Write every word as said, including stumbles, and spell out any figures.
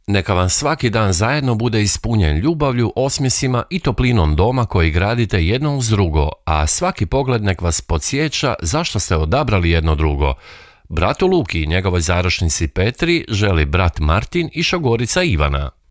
Neka vam svaki dan zajedno bude ispunjen ljubavlju, osmjesima i toplinom doma koji gradite jedno uz drugo, a svaki pogled nek vas podsjeća zašto ste odabrali jedno drugo. Bratu Luki i njegovoj zaručnici Petri želi brat Martin i šogorica Ivana.